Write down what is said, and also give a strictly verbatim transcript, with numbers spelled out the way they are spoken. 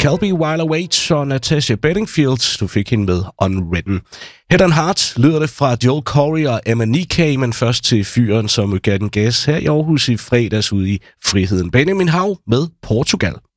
Calby, While I Wait og Natasha Bedingfield. Du fik hende med Unwritten. Head and Heart lyder det fra Joel Corey og Emma Nikkei, men først til fyren, som gav den gas her i Aarhus i fredags ude i Friheden. Benjamin Hav med Portugal.